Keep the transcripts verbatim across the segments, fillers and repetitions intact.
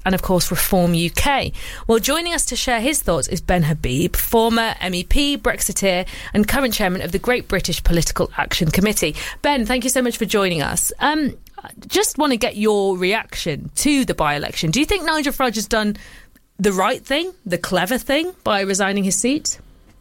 and, of course, Reform U K. Well, joining us to share his thoughts is Ben Habib, former M E P, Brexiteer, and current chairman of the Great British Political Action Committee. Ben, thank you so much for joining us. Um, just want to get your reaction to the by-election. Do you think Nigel Farage has done the right thing, the clever thing, by resigning his seat?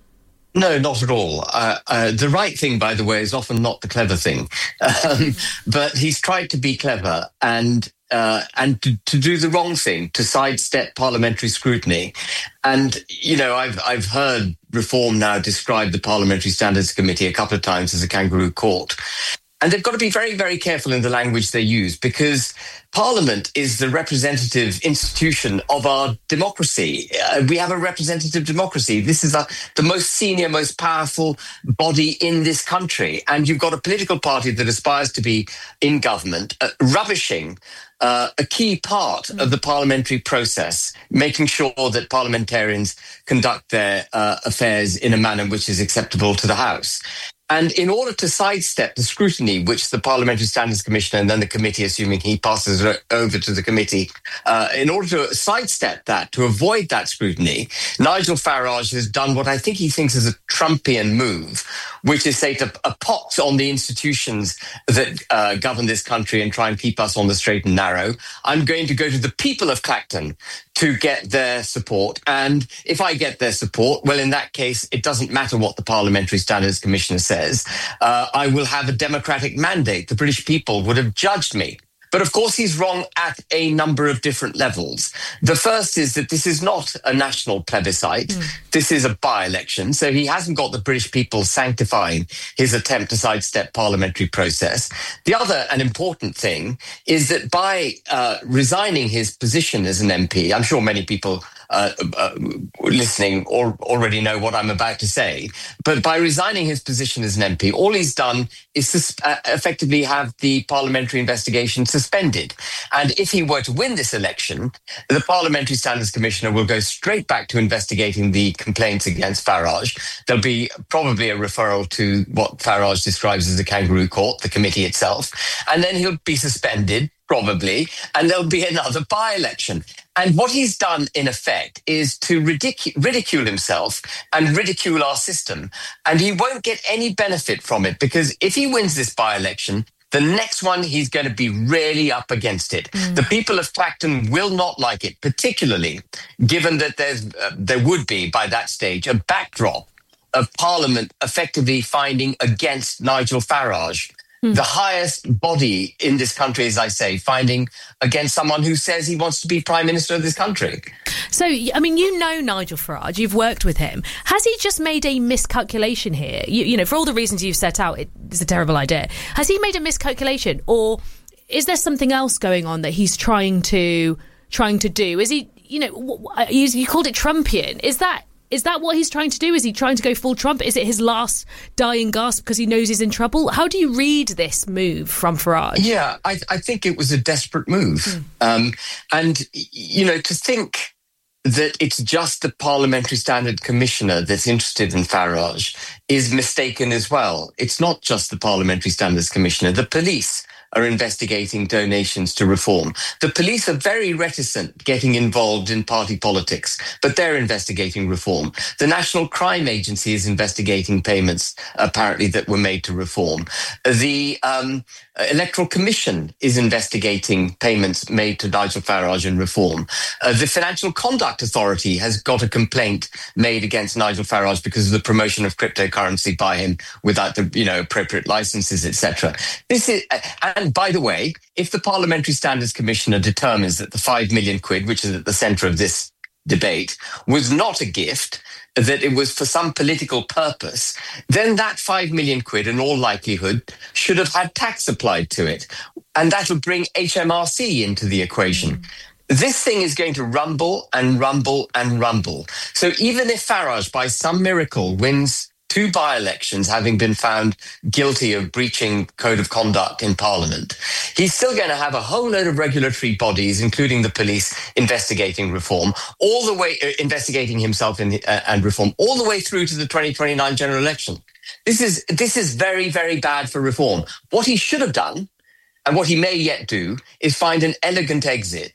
No, not at all. Uh, uh, the right thing, by the way, is often not the clever thing. Um, but he's tried to be clever and uh, and to, to do the wrong thing, to sidestep parliamentary scrutiny. And, you know, I've I've heard Reform now describe the Parliamentary Standards Committee a couple of times as a kangaroo court. And they've got to be very, very careful in the language they use, because Parliament is the representative institution of our democracy. Uh, we have a representative democracy. This is a, the most senior, most powerful body in this country. And you've got a political party that aspires to be in government, uh, rubbishing uh, a key part of the parliamentary process, making sure that parliamentarians conduct their uh, affairs in a manner which is acceptable to the House. And in order to sidestep the scrutiny, which the Parliamentary Standards Commissioner and then the committee, assuming he passes it over to the committee, uh, in order to sidestep that, to avoid that scrutiny, Nigel Farage has done what I think he thinks is a Trumpian move, which is say to a pox on the institutions that uh, govern this country and try and keep us on the straight and narrow. I'm going to go to the people of Clacton to get their support. And if I get their support, well, in that case, it doesn't matter what the Parliamentary Standards Commissioner says. Uh, I will have a democratic mandate. The British people would have judged me. But of course, he's wrong at a number of different levels. The first is that this is not a national plebiscite. Mm. This is a by-election. So he hasn't got the British people sanctifying his attempt to sidestep parliamentary process. The other, an important thing, is that by uh, resigning his position as an M P, I'm sure many people Uh, uh, listening or already know what I'm about to say. But by resigning his position as an M P, all he's done is sus- uh, effectively have the parliamentary investigation suspended. And if he were to win this election, the Parliamentary Standards Commissioner will go straight back to investigating the complaints against Farage. There'll be probably a referral to what Farage describes as the kangaroo court, the committee itself. And then he'll be suspended, probably, and there'll be another by-election. And what he's done, in effect, is to ridic- ridicule himself and ridicule our system. And he won't get any benefit from it, because if he wins this by-election, the next one, he's going to be really up against it. Mm. The people of Clacton will not like it, particularly given that there's, uh, there would be, by that stage, a backdrop of Parliament effectively finding against Nigel Farage. Mm. The highest body in this country, as I say, finding against someone who says he wants to be Prime Minister of this country. So, I mean, you know Nigel Farage, you've worked with him. Has he just made a miscalculation here? You, you know, for all the reasons you've set out, it's a terrible idea. Has he made a miscalculation, or is there something else going on that he's trying to trying to do? Is he, you know, you, you called it Trumpian. Is that Is that what he's trying to do? Is he trying to go full Trump? Is it his last dying gasp because he knows he's in trouble? How do you read this move from Farage? Yeah, I, I think it was a desperate move. Mm. Um, and, you know, to think that it's just the Parliamentary Standard Commissioner that's interested in Farage is mistaken as well. It's not just the Parliamentary Standards Commissioner. The police are investigating donations to Reform. The police are very reticent getting involved in party politics, but they're investigating Reform. The National Crime Agency is investigating payments, apparently, that were made to Reform. The um, Electoral Commission is investigating payments made to Nigel Farage and Reform. Uh, the Financial Conduct Authority has got a complaint made against Nigel Farage because of the promotion of cryptocurrency by him without the, you know, appropriate licenses, et cetera. This is, and by the way, if the Parliamentary Standards Commissioner determines that the five million quid, which is at the centre of this debate, was not a gift, that it was for some political purpose, then that five million quid, in all likelihood, should have had tax applied to it. And that'll bring H M R C into the equation. Mm. This thing is going to rumble and rumble and rumble. So even if Farage, by some miracle, wins two by-elections, having been found guilty of breaching code of conduct in Parliament, he's still going to have a whole load of regulatory bodies, including the police, investigating Reform, all the way, uh, investigating himself in, uh, and Reform, all the way through to the twenty twenty-nine general election. This is, this is very, very bad for Reform. What he should have done, and what he may yet do, is find an elegant exit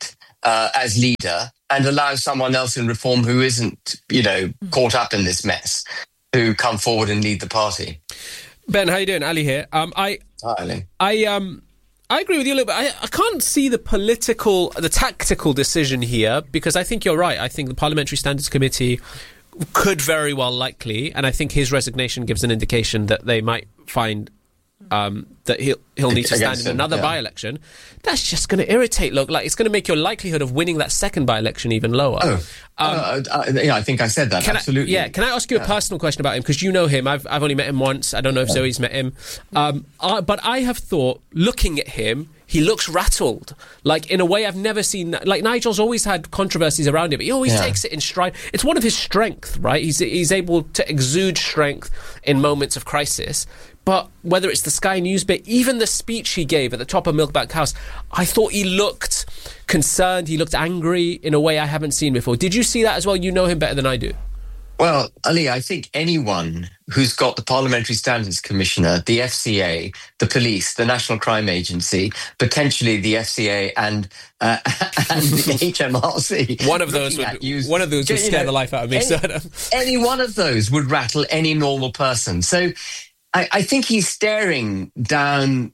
uh, as leader and allow someone else in Reform who isn't, you know, caught up in this mess to come forward and lead the party. Ben, how you doing? Ali here. Um, I, Hi, Ali. I, um, I agree with you a little bit. I, I can't see the political, the tactical decision here, because I think you're right. I think the Parliamentary Standards Committee could very well likely, and I think his resignation gives an indication that they might find um, that he'll he'll need to stand in another him, yeah. by-election. That's just going to irritate. Look, like it's going to make your likelihood of winning that second by-election even lower. Oh, um, uh, uh, yeah, I think I said that. Absolutely. I, yeah. Can I ask you a yeah. personal question about him, because you know him? I've I've only met him once. I don't know if yeah. Zoe's met him. Um, I, but I have thought, looking at him, he looks rattled, like in a way I've never seen. Like Nigel's always had controversies around him, but he always yeah. takes it in stride. It's one of his strengths, right? He's he's able to exude strength in moments of crisis. But whether it's the Sky News bit, even the speech he gave at the top of Milkbank House, I thought he looked concerned, he looked angry in a way I haven't seen before. Did you see that as well? You know him better than I do. Well, Ali, I think anyone who's got the Parliamentary Standards Commissioner, the F C A, the police, the National Crime Agency, potentially the F C A and uh, and the H M R C, one of those would use, one of those would scare know, the life out of me. Any, so any one of those would rattle any normal person. So I, I think he's staring down.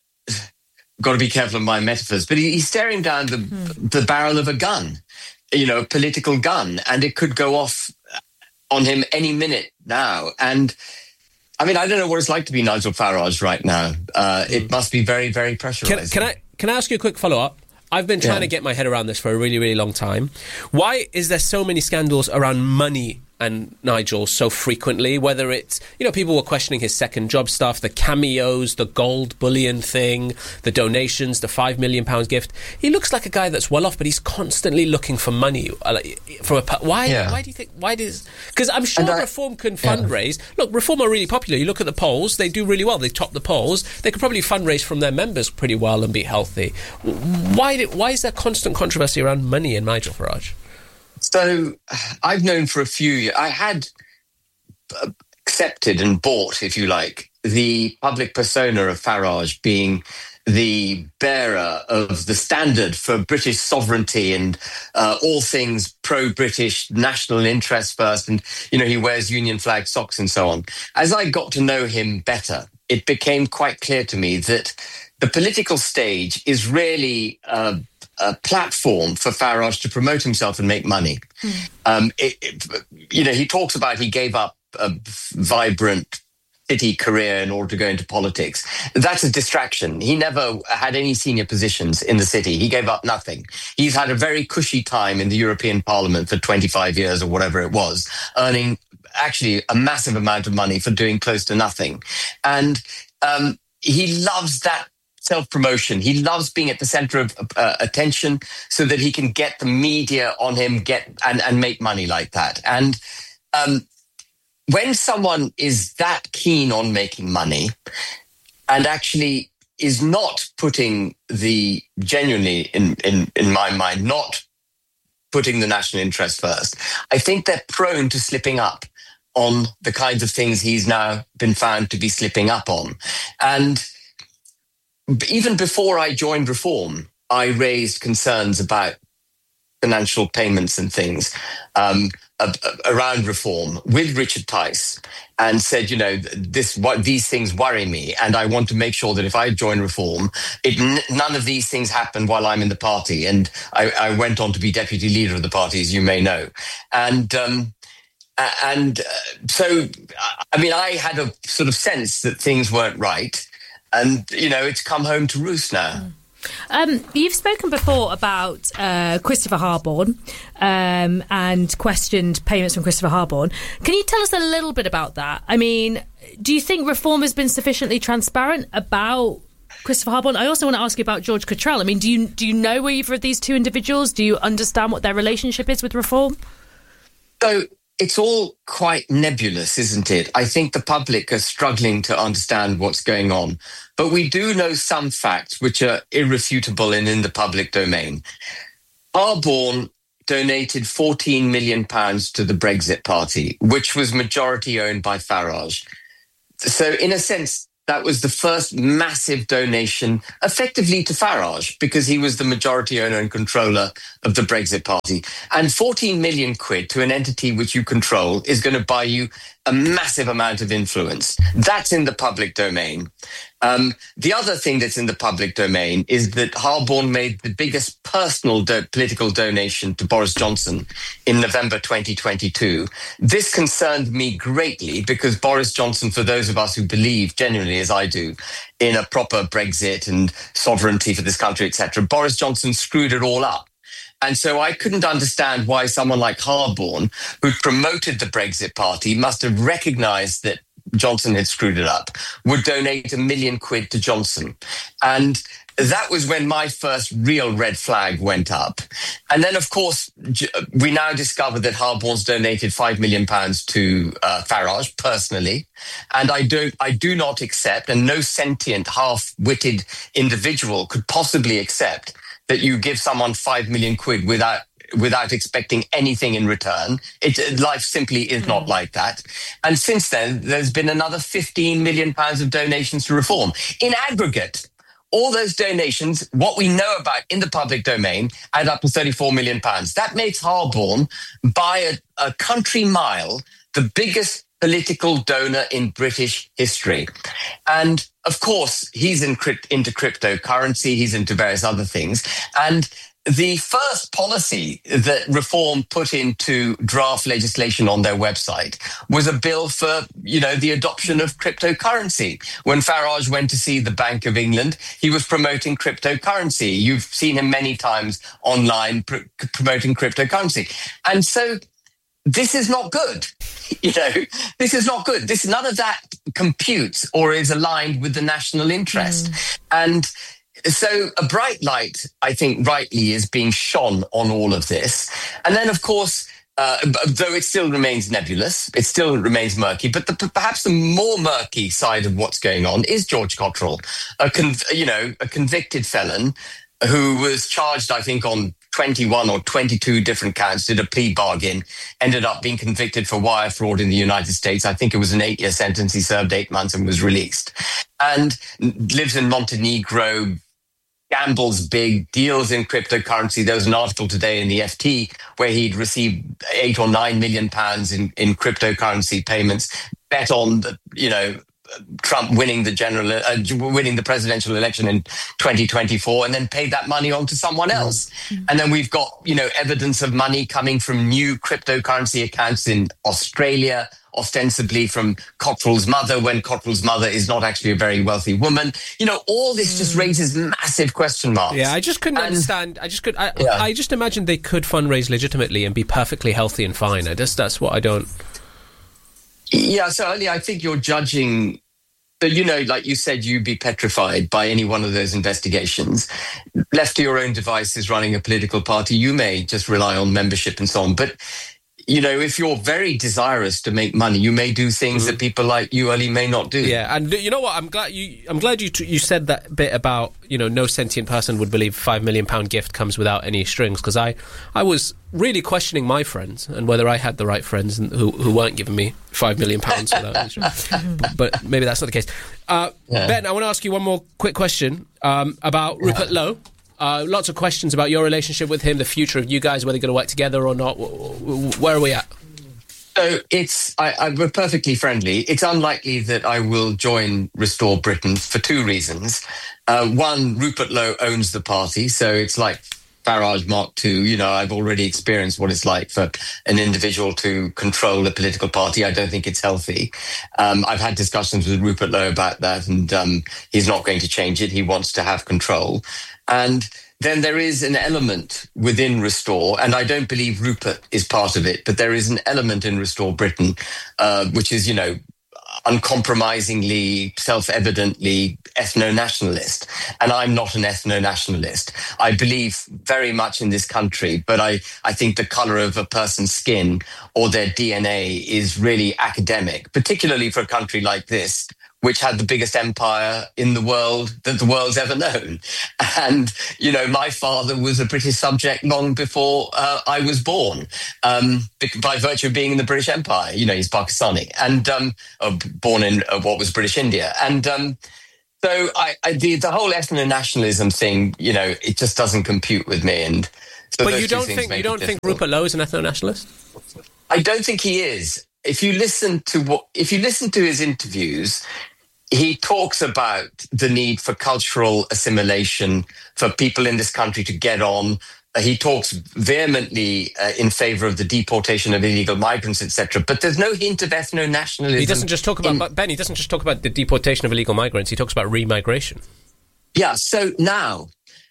Got to be careful of my metaphors, but he, he's staring down the hmm. the barrel of a gun, you know, a political gun, and it could go off on him any minute now. And I mean, I don't know what it's like to be Nigel Farage right now. Uh, mm. It must be very, very pressurizing. Can, can I can I ask you a quick follow-up? I've been trying yeah. to get my head around this for a really, really long time. Why is there so many scandals around money and Nigel so frequently? Whether it's, you know, people were questioning his second job stuff, the cameos, the gold bullion thing, the donations, the five million pounds gift. He looks like a guy that's well off, but he's constantly looking for money. From a why? Yeah. Why do you think? Why does? Because I'm sure I, Reform can fundraise. Yeah. Look, Reform are really popular. You look at the polls; they do really well. They top the polls. They could probably fundraise from their members pretty well and be healthy. Why? Did, why is there constant controversy around money in Nigel Farage? So I've known for a few years, I had accepted and bought, if you like, the public persona of Farage being the bearer of the standard for British sovereignty and uh, all things pro-British, national interest first. And, you know, he wears Union flag socks and so on. As I got to know him better, it became quite clear to me that the political stage is really uh, a platform for Farage to promote himself and make money. Mm. Um, it, it, you know, he talks about he gave up a vibrant city career in order to go into politics. That's a distraction. He never had any senior positions in the city. He gave up nothing. He's had a very cushy time in the European Parliament for twenty-five years or whatever it was, earning actually a massive amount of money for doing close to nothing. And um, he loves that self-promotion. He loves being at the center of uh, attention so that he can get the media on him, get and, and make money like that. And um, when someone is that keen on making money and actually is not putting the, genuinely in, in, in my mind, not putting the national interest first, I think they're prone to slipping up on the kinds of things he's now been found to be slipping up on. And even before I joined Reform, I raised concerns about financial payments and things um, uh, around Reform with Richard Tice, and said, you know, this what these things worry me, and I want to make sure that if I join Reform, it, n- none of these things happen while I'm in the party. And I, I went on to be deputy leader of the party, as you may know, and. Um, And uh, so, I mean, I had a sort of sense that things weren't right. And, you know, it's come home to roost now. Um, you've spoken before about uh, Christopher Harborne um, and questioned payments from Christopher Harborne. Can you tell us a little bit about that? I mean, do you think Reform has been sufficiently transparent about Christopher Harborne? I also want to ask you about George Cottrell. I mean, do you, do you know either of these two individuals? Do you understand what their relationship is with Reform? So... It's all quite nebulous, isn't it? I think the public are struggling to understand what's going on. But we do know some facts which are irrefutable and in the public domain. Harborne donated fourteen million pounds to the Brexit Party, which was majority owned by Farage. So in a sense, that was the first massive donation effectively to Farage, because he was the majority owner and controller of the Brexit Party. And fourteen million quid to an entity which you control is going to buy you a massive amount of influence. That's in the public domain. Um, the other thing that's in the public domain is that Harborne made the biggest personal do- political donation to Boris Johnson in November twenty twenty-two. This concerned me greatly because Boris Johnson, for those of us who believe genuinely, as I do, in a proper Brexit and sovereignty for this country, et cetera, Boris Johnson screwed it all up. And so I couldn't understand why someone like Harborne, who promoted the Brexit Party, must have recognised that Johnson had screwed it up, would donate a million quid to Johnson. And that was when my first real red flag went up. And then, of course, we now discover that Harborne's donated five million pounds to uh, Farage personally. And I do, I do not accept, and no sentient, half-witted individual could possibly accept, that you give someone five million quid without without expecting anything in return. It, life simply is not like that. And since then, there's been another fifteen million pounds of donations to Reform. In aggregate, all those donations, what we know about in the public domain, add up to thirty-four million pounds. That makes Harborne, by a, a country mile, the biggest political donor in British history. And of course, he's in crypt- into cryptocurrency, he's into various other things. And the first policy that Reform put into draft legislation on their website was a bill for, you know, the adoption of cryptocurrency. When Farage went to see the Bank of England, he was promoting cryptocurrency. You've seen him many times online pr- promoting cryptocurrency. And so this is not good. You know, this is not good. This, none of that computes or is aligned with the national interest. Mm. And so a bright light, I think, rightly is being shone on all of this. And then, of course, uh, though it still remains nebulous, it still remains murky, but the, perhaps the more murky side of what's going on is George Cottrell, a con- you know, a convicted felon who was charged, I think, on twenty-one or twenty-two different counts, did a plea bargain, ended up being convicted for wire fraud in the United States. I think it was an eight-year sentence. He served eight months and was released. And lives in Montenegro, gambles big, deals in cryptocurrency. There was an article today in the F T where he'd received eight or nine million pounds in, in cryptocurrency payments, bet on the, you know, Trump winning the general, uh, winning the presidential election in twenty twenty-four, and then paid that money on to someone else. Mm-hmm. And then we've got, you know, evidence of money coming from new cryptocurrency accounts in Australia, ostensibly from Cottrell's mother, when Cottrell's mother is not actually a very wealthy woman. You know, all this just raises massive question marks. Yeah, I just couldn't and, understand. I just could. I, yeah. I just imagined they could fundraise legitimately and be perfectly healthy and fine. I just that's what I don't. Yeah, so Ali, I think you're judging. But, you know, like you said, you'd be petrified by any one of those investigations. Left to your own devices running a political party, you may just rely on membership and so on. But, you know, if you're very desirous to make money, you may do things mm-hmm. that people like you, Ali, may not do. Yeah, and you know what? I'm glad you. I'm glad you. T- you said that bit about, you know, no sentient person would believe five million pound gift comes without any strings, because I, I was really questioning my friends and whether I had the right friends who who weren't giving me five million pounds without any strings. but, but maybe that's not the case. Uh, yeah. Ben, I want to ask you one more quick question um, about Rupert yeah. Lowe. Uh, lots of questions about your relationship with him, the future of you guys, whether you're going to work together or not. Where are we at? So it's, I, I, we're perfectly friendly. It's unlikely that I will join Restore Britain for two reasons. Uh, one, Rupert Lowe owns the party, so it's like Farage Mark two. You know, I've already experienced what it's like for an individual to control a political party. I don't think it's healthy. Um, I've had discussions with Rupert Lowe about that, and um, he's not going to change it. He wants to have control. And then there is an element within Restore, and I don't believe Rupert is part of it, but there is an element in Restore Britain, uh, which is, you know, uncompromisingly, self-evidently ethno-nationalist. And I'm not an ethno-nationalist. I believe very much in this country, but I, I think the colour of a person's skin or their D N A is really academic, particularly for a country like this, which had the biggest empire in the world that the world's ever known. And, you know, my father was a British subject long before uh, I was born, um, by virtue of being in the British Empire. You know, he's Pakistani and um, uh, born in uh, what was British India. And um, so I, I, the, the whole ethno-nationalism thing, you know, it just doesn't compute with me. And so But you don't think you don't think Rupert Lowe is an ethno-nationalist? I don't think he is. If you listen to what, if you listen to his interviews, he talks about the need for cultural assimilation, for people in this country to get on. Uh, he talks vehemently uh, in favour of the deportation of illegal migrants, et cetera. But there's no hint of ethno-nationalism. He doesn't just talk about, in, but Ben, he doesn't just talk about the deportation of illegal migrants. He talks about remigration. Yeah, so now,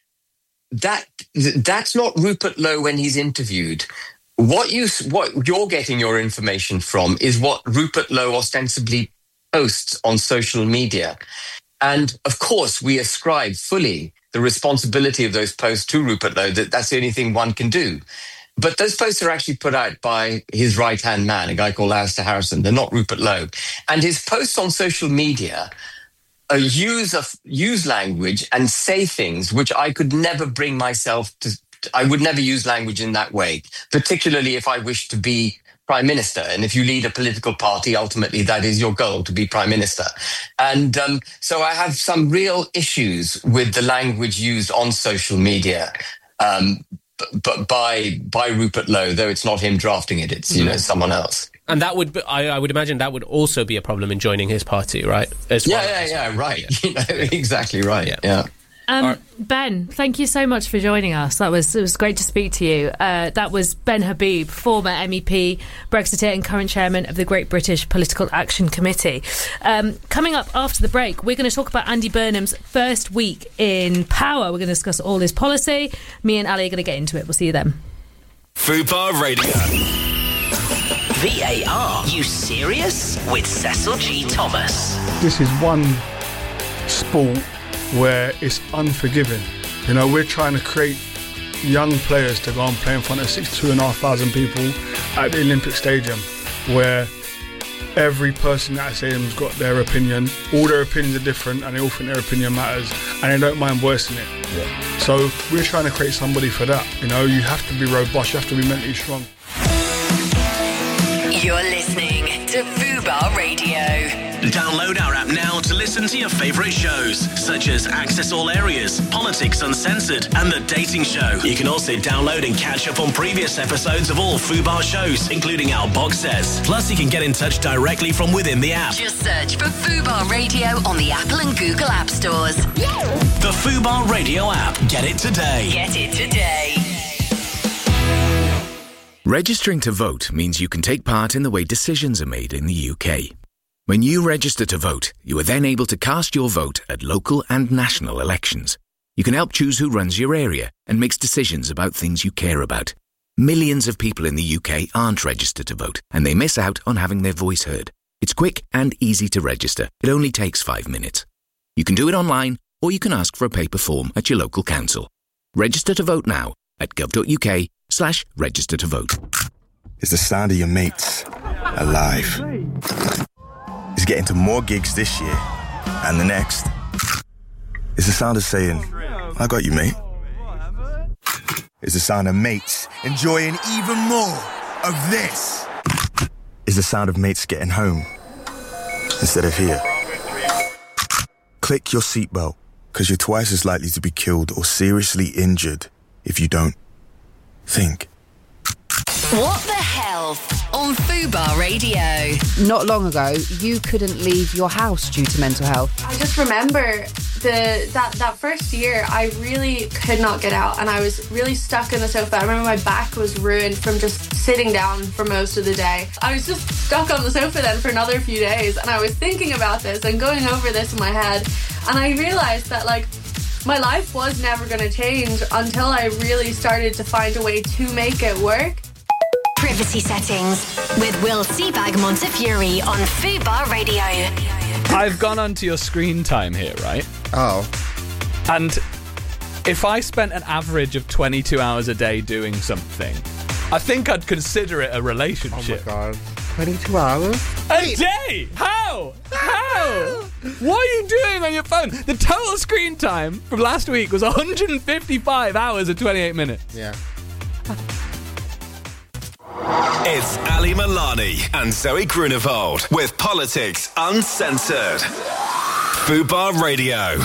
that that's not Rupert Lowe when he's interviewed. What, you, what you're getting your information from is what Rupert Lowe ostensibly posts on social media. And of course, we ascribe fully the responsibility of those posts to Rupert Lowe. That that's the only thing one can do. But those posts are actually put out by his right-hand man, a guy called Alistair Harrison. They're not Rupert Lowe. And his posts on social media uh, use, a, use language and say things which I could never bring myself to. I would never use language in that way, particularly if I wish to be Prime Minister. And if you lead a political party, ultimately that is your goal, to be Prime Minister. And um, so I have some real issues with the language used on social media, um, but by by Rupert Lowe, though it's not him drafting it, it's, you know, someone else. And that would, be, I, I would imagine that would also be a problem in joining his party, right? As yeah, well yeah, as, yeah, right. Yeah. You know, exactly right. Yeah. yeah. Um, right. Ben, thank you so much for joining us. That was it was great to speak to you. Uh, that was Ben Habib, former M E P, Brexiteer and current chairman of the Great British Political Action Committee. Um, coming up after the break, we're going to talk about Andy Burnham's first week in power. We're going to discuss all his policy. Me and Ali are going to get into it. We'll see you then. Fubar Radio. V A R, you serious? With Cecil G. Thomas. This is one sport where it's unforgiving. You know, we're trying to create young players to go and play in front of sixty-two and a half thousand people at the Olympic Stadium, where every person at that stadium's got their opinion. All their opinions are different and they all think their opinion matters and they don't mind voicing it. Yeah. So we're trying to create somebody for that. You know, you have to be robust, you have to be mentally strong. You're listening to Fubar Radio. Download our app now to listen to your favourite shows, such as Access All Areas, Politics Uncensored, and The Dating Show. You can also download and catch up on previous episodes of all Fubar shows, including our box sets. Plus, you can get in touch directly from within the app. Just search for Fubar Radio on the Apple and Google App Stores. The Fubar Radio app. Get it today. Get it today. Registering to vote means you can take part in the way decisions are made in the U K. When you register to vote, you are then able to cast your vote at local and national elections. You can help choose who runs your area and makes decisions about things you care about. Millions of people in the U K aren't registered to vote, and they miss out on having their voice heard. It's quick and easy to register. It only takes five minutes. You can do it online, or you can ask for a paper form at your local council. Register to vote now at gov.uk slash register to vote. It's the sound of your mates alive. It's getting to more gigs this year and the next. It's the sound of saying, I got you, mate. It's the sound of mates enjoying even more of this. It's the sound of mates getting home instead of here. Click your seatbelt, because you're twice as likely to be killed or seriously injured if you don't. Think. What the Health on Fubar Radio. Not long ago, you couldn't leave your house due to mental health. I just remember the that, that first year, I really could not get out and I was really stuck in the sofa. I remember my back was ruined from just sitting down for most of the day. I was just stuck on the sofa then for another few days and I was thinking about this and going over this in my head, and I realised that, like, my life was never going to change until I really started to find a way to make it work. Privacy Settings with Will Seabag Montefiore on Fubar Radio. I've gone onto your screen time here, right? Oh. And if I spent an average of twenty-two hours a day doing something, I think I'd consider it a relationship. Oh my God. twenty-two hours. A day? How? How? What are you doing on your phone? The total screen time from last week was one hundred fifty-five hours and twenty-eight minutes. Yeah. It's Ali Milani and Zoe Grunewald with Politics Uncensored. Fubar Radio.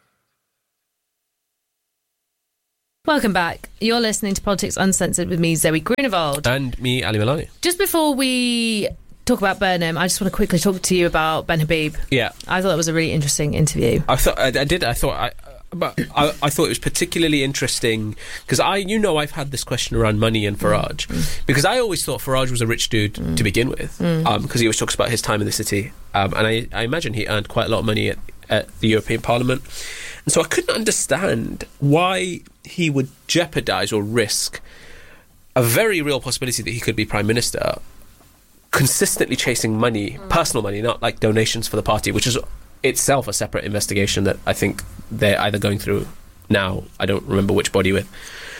Welcome back. You're listening to Politics Uncensored with me, Zoe Grunewald. And me, Ali Milani. Just before we talk about Burnham, I just want to quickly talk to you about Ben Habib. Yeah. I thought it was a really interesting interview. I thought I, I did. I thought I. But I, I thought it was particularly interesting because I, you know, I've had this question around money and Farage mm. because I always thought Farage was a rich dude mm. to begin with because mm. um, he always talks about his time in the city um, and I, I imagine he earned quite a lot of money at, at the European Parliament, and so I couldn't understand why he would jeopardise or risk a very real possibility that he could be Prime Minister consistently chasing money, mm. personal money, not like donations for the party, which is itself a separate investigation that I think they're either going through now. I don't remember which body with.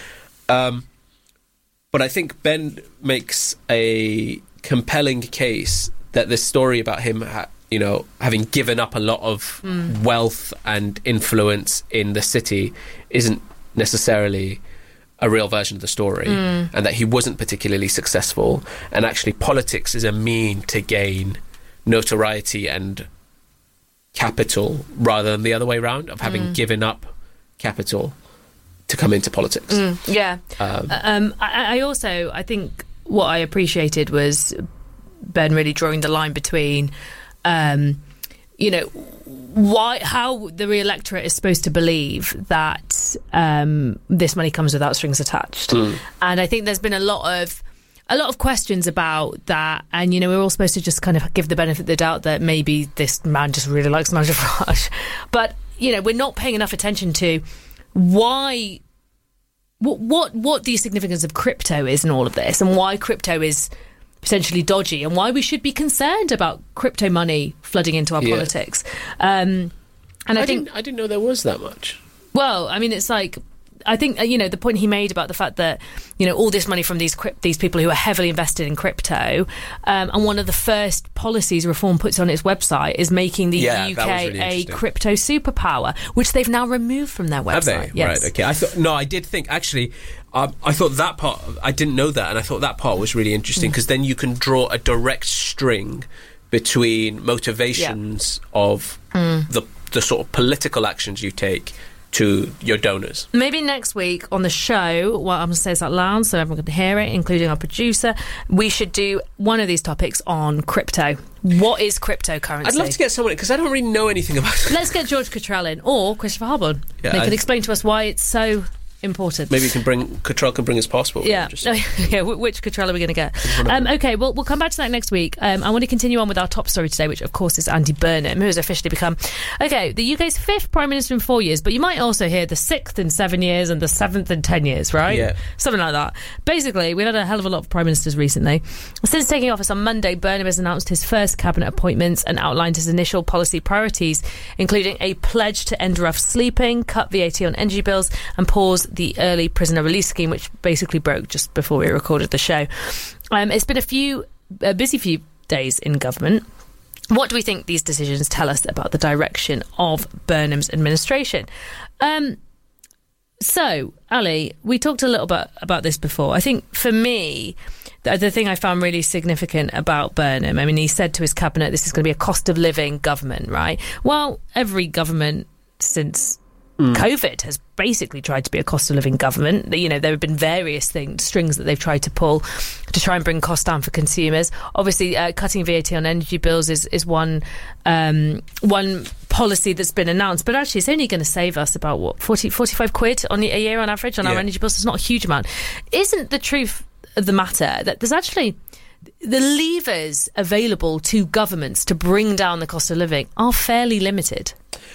Um, but I think Ben makes a compelling case that this story about him, ha- you know, having given up a lot of mm. wealth and influence in the city isn't necessarily a real version of the story, mm. and that he wasn't particularly successful, and actually politics is a mean to gain notoriety and capital rather than the other way around of having mm. given up capital to come into politics. Mm, yeah. Um, um, I, I also, I think what I appreciated was Ben really drawing the line between, um, you know, why, how the real electorate is supposed to believe that um, this money comes without strings attached. Mm. And I think there's been a lot of A lot of questions about that, and you know we're all supposed to just kind of give the benefit of the doubt that maybe this man just really likes Nigel Farage, but you know we're not paying enough attention to why, what what what the significance of crypto is in all of this, and why crypto is potentially dodgy, and why we should be concerned about crypto money flooding into our yeah. politics. Um, and I, I think didn't, I didn't know there was that much. Well, I mean, it's like. I think, you know, the point he made about the fact that, you know, all this money from these crypt- these people who are heavily invested in crypto, um, and one of the first policies Reform puts on its website is making the yeah, U K really a crypto superpower, which they've now removed from their website. Have they? Yes. Right, okay. I thought, no, I did think, actually, um, I thought that part, I didn't know that, and I thought that part was really interesting, because mm. then you can draw a direct string between motivations yeah. of mm. the the sort of political actions you take to your donors. Maybe next week on the show, well, I'm going to say this out loud so everyone can hear it, including our producer, we should do one of these topics on crypto. What is cryptocurrency? I'd love to get someone, because I don't really know anything about it. Let's get George Cottrell in, or Christopher Harborn. Yeah, they I... can explain to us why it's so important. Maybe you can bring Cottrell can bring his passport. Yeah, just... yeah. Which Cottrell are we going to get? Um, okay, well, we'll come back to that next week. Um, I want to continue on with our top story today, which of course is Andy Burnham, who has officially become, okay, the U K's fifth Prime Minister in four years, but you might also hear the sixth in seven years and the seventh in ten years, right? Yeah, something like that. Basically, we've had a hell of a lot of Prime Ministers recently. Since taking office on Monday, Burnham has announced his first cabinet appointments and outlined his initial policy priorities, including a pledge to end rough sleeping, cut V A T on energy bills, and pause the early prisoner release scheme, which basically broke just before we recorded the show. Um, it's been a few a busy few days in government. What do we think these decisions tell us about the direction of Burnham's administration? Um, so, Ali, we talked a little bit about this before. I think for me, the, the thing I found really significant about Burnham, I mean, he said to his cabinet, this is going to be a cost of living government, right? Well, every government since Mm. COVID has basically tried to be a cost of living government. You know, there have been various things, strings that they've tried to pull to try and bring costs down for consumers. Obviously, uh, cutting V A T on energy bills is, is one um, one policy that's been announced, but actually it's only going to save us about, what, forty, forty-five quid on a year on average on yeah. our energy bills. It's not a huge amount. Isn't the truth of the matter that there's actually the levers available to governments to bring down the cost of living are fairly limited?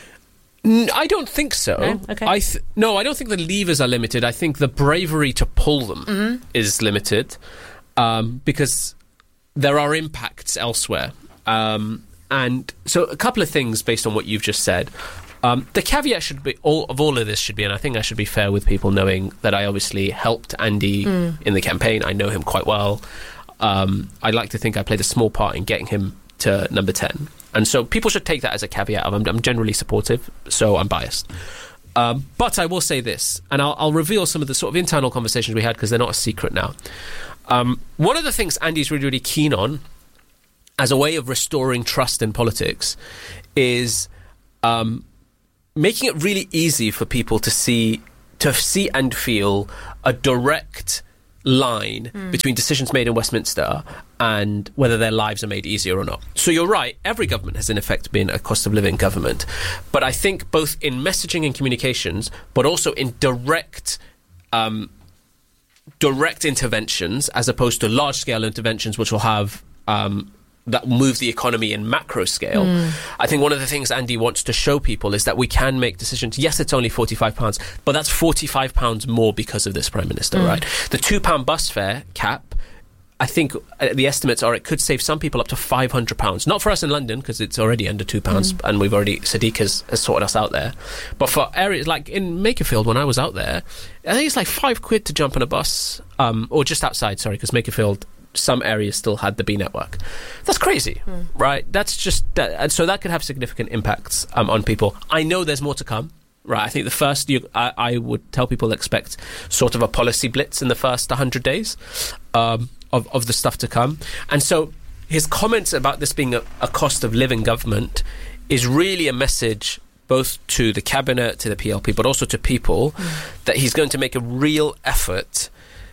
I don't think so. No? Okay. I th- no, I don't think the levers are limited. I think the bravery to pull them mm-hmm. is limited um, because there are impacts elsewhere. Um, and so a couple of things based on what you've just said. Um, the caveat should be all of all of this should be, and I think I should be fair with people knowing that I obviously helped Andy mm. in the campaign. I know him quite well. um, I like to think I played a small part in getting him to number ten. And so people should take that as a caveat of I'm, I'm generally supportive, so I'm biased. Um, but I will say this, and I'll, I'll reveal some of the sort of internal conversations we had because they're not a secret now. Um, one of the things Andy's really, really keen on as a way of restoring trust in politics is um, making it really easy for people to see, to see and feel a direct line mm. between decisions made in Westminster and whether their lives are made easier or not. So you're right, every government has in effect been a cost of living government. But I think both in messaging and communications, but also in direct um, direct interventions as opposed to large scale interventions which will have um, that move the economy in macro scale. Mm. I think one of the things Andy wants to show people is that we can make decisions. Yes, it's only forty-five pounds, but that's forty-five pounds more because of this Prime Minister, mm. right? The two pound bus fare cap, I think uh, the estimates are it could save some people up to five hundred pounds. Not for us in London, because it's already under two pounds, mm. and we've already, Sadiq has, has sorted us out there. But for areas like in Makerfield, when I was out there, I think it's like five quid to jump on a bus, um, or just outside, sorry, because Makerfield, some areas still had the B network. That's crazy, mm. right? That's just that, and so that could have significant impacts um, on people. I know there's more to come, right? I think the first, you, I, I would tell people expect sort of a policy blitz in the first one hundred days um, of, of the stuff to come. And so his comments about this being a, a cost of living government is really a message both to the cabinet, to the P L P, but also to people mm. that he's going to make a real effort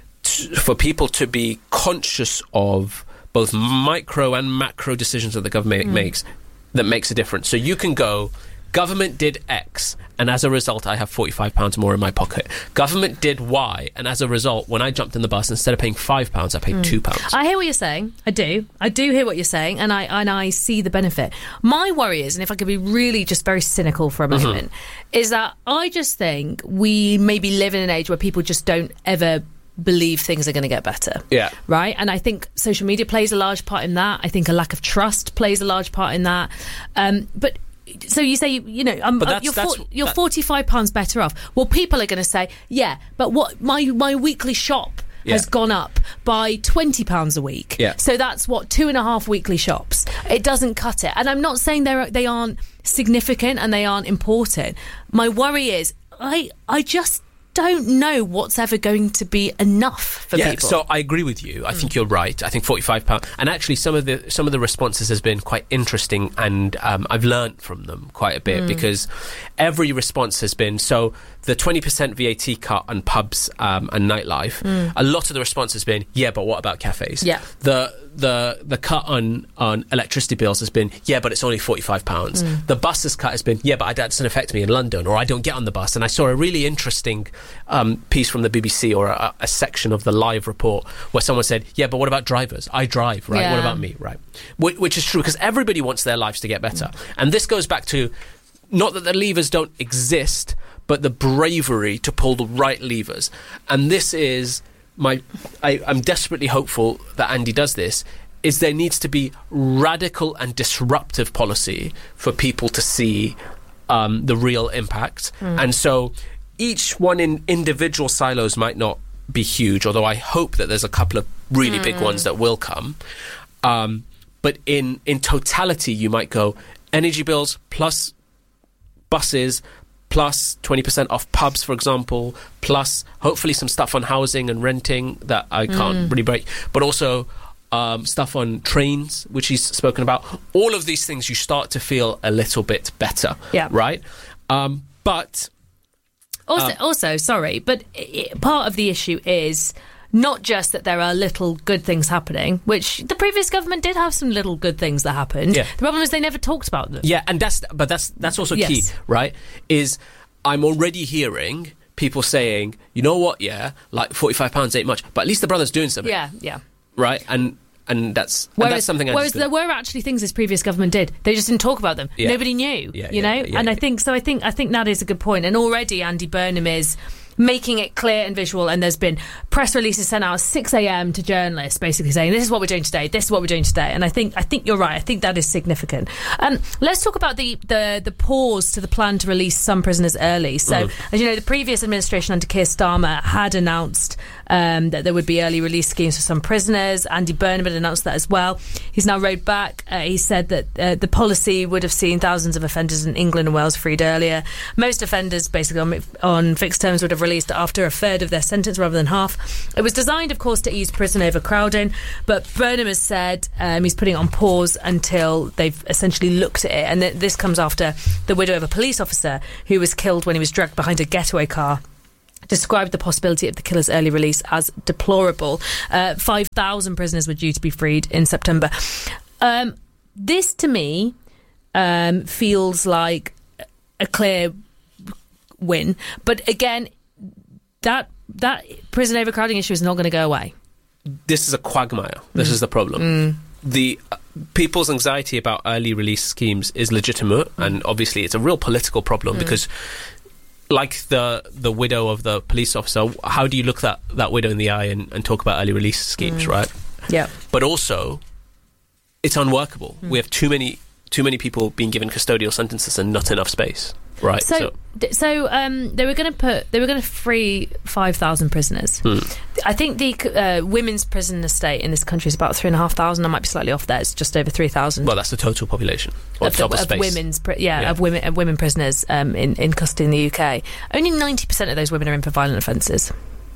for people to be conscious of both micro and macro decisions that the government mm. makes that makes a difference. So you can go, government did X, and as a result, I have forty-five pounds more in my pocket. Government did Y, and as a result, when I jumped in the bus, instead of paying five pounds, I paid mm. two pounds. I hear what you're saying. I do. I do hear what you're saying, and I and I see the benefit. My worry is, and if I could be really just very cynical for a moment, mm-hmm. is that I just think we maybe live in an age where people just don't ever believe things are going to get better. Yeah. Right? And I think social media plays a large part in that. I think a lack of trust plays a large part in that. Um, but so you say, you know, um, that's, you're, that's, for, you're that, forty-five pounds better off. Well, people are going to say, yeah, but what my my weekly shop yeah. has gone up by twenty pounds a week. Yeah. So that's what, two and a half weekly shops. It doesn't cut it. And I'm not saying they're, they aren't significant and they aren't important. My worry is, I I just don't know what's ever going to be enough for yeah, people. So I agree with you. I mm. think you're right. I think forty-five pounds, and actually some of the some of the responses has been quite interesting, and um, I've learnt from them quite a bit mm. because every response has been so. The twenty percent V A T cut on pubs um, and nightlife, mm. a lot of the response has been, yeah, but what about cafes? Yeah. The the the cut on, on electricity bills has been, yeah, but it's only forty-five pounds. Mm. The buses cut has been, yeah, but that doesn't affect me in London, or I don't get on the bus. And I saw a really interesting um, piece from the B B C or a, a section of the live report where someone said, yeah, but what about drivers? I drive, right? Yeah. What about me, right? Which, which is true, because everybody wants their lives to get better. Mm. And this goes back to, not that the levers don't exist, but the bravery to pull the right levers. And this is my... I, I'm desperately hopeful that Andy does this, is there needs to be radical and disruptive policy for people to see um, the real impact. Mm. And so each one in individual silos might not be huge, although I hope that there's a couple of really mm. big ones that will come. Um, but in, in totality, you might go energy bills plus buses plus twenty percent off pubs, for example, plus hopefully some stuff on housing and renting that I can't mm. really break, but also um, stuff on trains, which he's spoken about. All of these things, you start to feel a little bit better, yeah. right? Um, but... Also, uh, also, sorry, but it, part of the issue is not just that there are little good things happening, which the previous government did have some little good things that happened. Yeah. The problem is they never talked about them. Yeah, and that's but that's that's also yes. key, right? Is I'm already hearing people saying, you know what, yeah, like forty-five pounds ain't much, but at least the brother's doing something. Yeah, yeah. Right? And and that's, whereas, and that's something I Whereas there were actually things this previous government did. They just didn't talk about them. Yeah. Nobody knew, yeah, you yeah, know? yeah, and yeah. I think, so I think, I think that is a good point. And already Andy Burnham is making it clear and visual, and there's been press releases sent out at six a.m. to journalists basically saying this is what we're doing today, this is what we're doing today. And I think I think you're right. I think that is significant. Um, let's talk about the, the, the pause to the plan to release some prisoners early. So, mm. as you know, the previous administration under Keir Starmer had announced um, that there would be early release schemes for some prisoners. Andy Burnham had announced that as well. He's now rowed back. Uh, he said that uh, the policy would have seen thousands of offenders in England and Wales freed earlier. Most offenders, basically on, on fixed terms, would have released after a third of their sentence rather than half. It was designed, of course, to ease prison overcrowding, but Burnham has said um, he's putting it on pause until they've essentially looked at it. And th- this comes after the widow of a police officer who was killed when he was dragged behind a getaway car described the possibility of the killer's early release as deplorable. Uh, five thousand prisoners were due to be freed in September. Um, this, to me, um, feels like a clear win. But again, that that prison overcrowding issue is not going to go away. This is a quagmire. This Mm. is the problem. Mm. The uh, people's anxiety about early release schemes is legitimate, mm. and obviously it's a real political problem mm. because, like the the widow of the police officer, how do you look that, that widow in the eye and, and talk about early release schemes, mm. right? Yeah. But also, it's unworkable. Mm. We have too many too many people being given custodial sentences and not enough space. Right. So, so, d- so um, they were going to put they were going to free five thousand prisoners. Hmm. I think the uh, women's prison estate in this country is about three and a half thousand. I might be slightly off there. It's just over three thousand. Well, that's the total population of, of, the, of, of women's, pri- yeah, yeah, of women of women prisoners um, in in custody in the U K. Only ninety percent of those women are in for violent offences.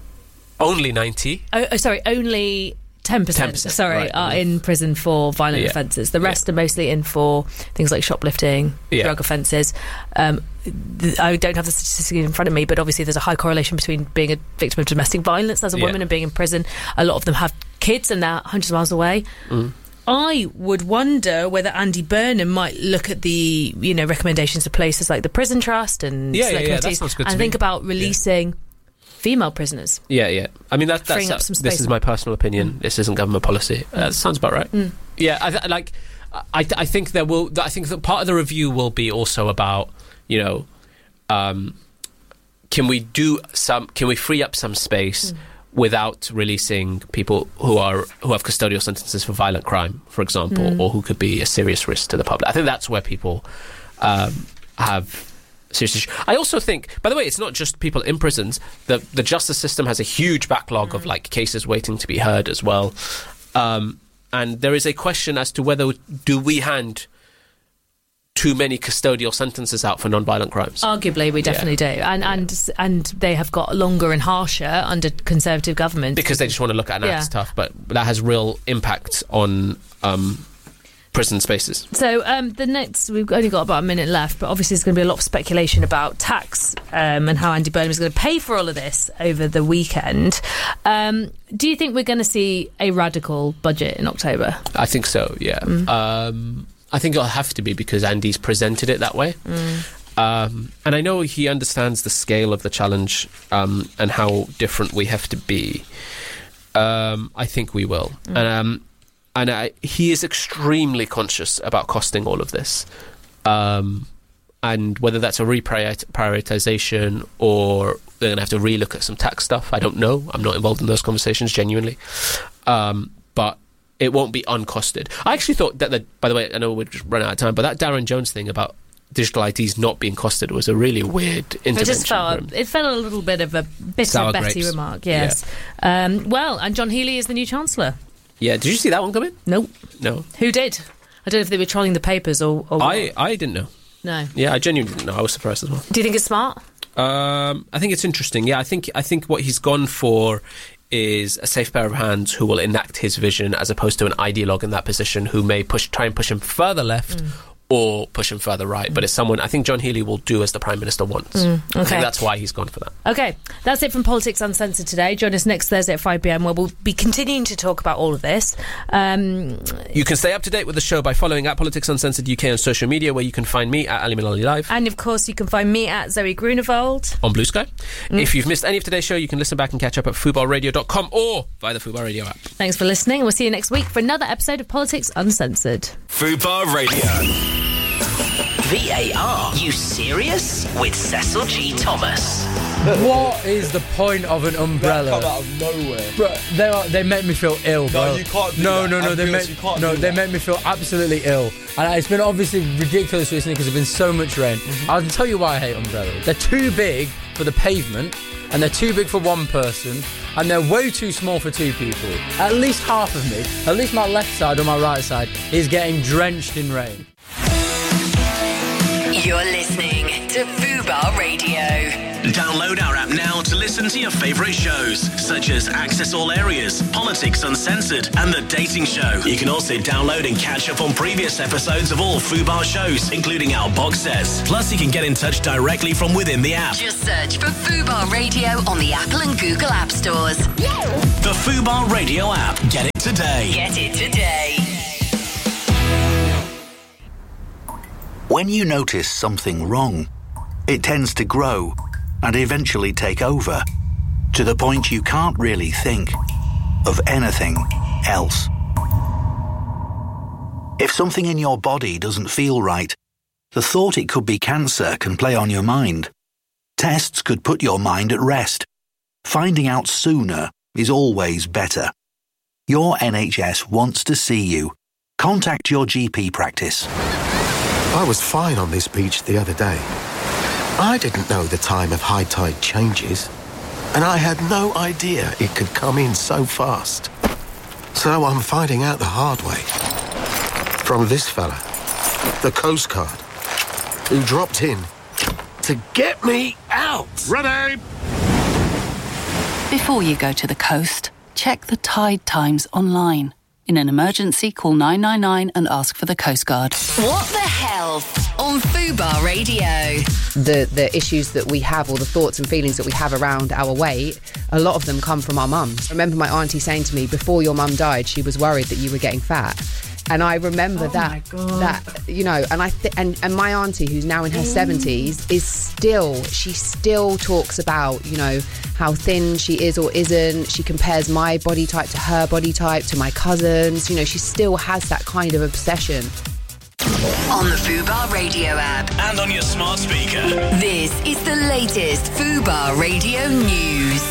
Only ninety. Oh, oh sorry, only. ten percent, sorry, right, are yeah. in prison for violent yeah. offences. The rest yeah. are mostly in for things like shoplifting, yeah. drug offences. Um, th- I don't have the statistic in front of me, but obviously there's a high correlation between being a victim of domestic violence as a yeah. woman and being in prison. A lot of them have kids and they're hundreds of miles away. Mm. I would wonder whether Andy Burnham might look at the, you know, recommendations of places like the Prison Trust and yeah, select yeah, yeah, that committees sounds good to and me. think about releasing Yeah. female prisoners. Yeah, yeah. I mean, that, that's Freeing up uh, some this space. is my personal opinion. Mm. This isn't government policy. Uh, that sounds about right. Mm. Yeah, I th- like. I, I think there will. I think that part of the review will be also about, you know, um, can we do some? Can we free up some space mm. without releasing people who are who have custodial sentences for violent crime, for example, Mm. or who could be a serious risk to the public? I think that's where people um, have. Seriously. I also think, by the way, it's not just people in prisons. The the justice system has a huge backlog mm. of like cases waiting to be heard as well. Um, and there is a question as to whether do we hand too many custodial sentences out for non-violent crimes. Arguably, we definitely yeah. do. And, yeah. and and they have got longer and harsher under Conservative governments. Because they just want to look at an yeah. act stuff, but that has real impact on um, prison spaces. So um, the next, we've only got about a minute left, but obviously there's going to be a lot of speculation about tax um, and how Andy Burnham is going to pay for all of this over the weekend. Um, do you think we're going to see a radical budget in October? I think so, yeah. Mm. Um, I think it'll have to be because Andy's presented it that way. Mm. Um, and I know he understands the scale of the challenge um, and how different we have to be. Um, I think we will. Mm. And um, And I, he is extremely conscious about costing all of this. Um, and whether that's a reprioritization or they're going to have to relook at some tax stuff, I don't know. I'm not involved in those conversations, genuinely. Um, but it won't be uncosted. I actually thought that, the, by the way, I know we're just running out of time, but that Darren Jones thing about digital I Ds not being costed was a really weird intervention. It just felt, it felt a little bit of a bitter Sour Betty grapes. remark, yes. Yeah. Um, well, and John Healey is the new Chancellor. Yeah, did you see that one come in? Nope. No. Who did? I don't know if they were trolling the papers or... or I, I didn't know. No. Yeah, I genuinely didn't know. I was surprised as well. Do you think it's smart? Um, I think it's interesting. Yeah, I think I think what he's gone for is a safe pair of hands who will enact his vision as opposed to an ideologue in that position who may push try and push him further left mm. or push him further right. Mm. But it's someone I think John Healey will do as the Prime Minister wants. Mm, okay. I think that's why he's gone for that. Okay, that's it from Politics Uncensored today. Join us next Thursday at five p.m. where we'll be continuing to talk about all of this. Um, you can stay up to date with the show by following at Politics Uncensored U K on social media, where you can find me at Ali Malali Live. And of course you can find me at Zoe Grunewald on Blue Sky. Mm. If you've missed any of today's show, you can listen back and catch up at fubar radio dot com or via the Fubar Radio app. Thanks for listening, and we'll see you next week for another episode of Politics Uncensored. Fubar Radio. V A R, you serious? With Cecil G. Thomas. What is the point of an umbrella? That come out of nowhere. Bro, they are, they make me feel ill, bro. No, you can't do no, that. No, no, no, they make, you can't no, do they that. make me feel absolutely ill. And it's been obviously ridiculous recently because there's been so much rain. Mm-hmm. I'll tell you why I hate umbrellas. They're too big for the pavement, and they're too big for one person, and they're way too small for two people. At least half of me, at least my left side or my right side, is getting drenched in rain. You're listening to Fubar Radio. Download our app now to listen to your favourite shows, such as Access All Areas, Politics Uncensored, and The Dating Show. You can also download and catch up on previous episodes of all Fubar shows, including our box sets. Plus, you can get in touch directly from within the app. Just search for Fubar Radio on the Apple and Google App Stores. The Fubar Radio app. Get it today. Get it today. When you notice something wrong, it tends to grow and eventually take over, to the point you can't really think of anything else. If something in your body doesn't feel right, the thought it could be cancer can play on your mind. Tests could put your mind at rest. Finding out sooner is always better. Your N H S wants to see you. Contact your G P practice. I was fine on this beach the other day. I didn't know the time of high tide changes, and I had no idea it could come in so fast. So I'm finding out the hard way. From this fella, the Coast Guard, who dropped in to get me out. Ready! Before you go to the coast, check the tide times online. In an emergency, call nine nine nine and ask for the Coast Guard. What the hell on Fubar Radio? The the issues that we have, or the thoughts and feelings that we have around our weight, a lot of them come from our mums. I remember my auntie saying to me, before your mum died, she was worried that you were getting fat. And I remember oh that, that you know, and I th- and, and my auntie, who's now in her seventies, is still, she still talks about, you know, how thin she is or isn't. She compares my body type to her body type, to my cousins. You know, she still has that kind of obsession. On the Fubar Radio app. And on your smart speaker. This is the latest Fubar Radio news.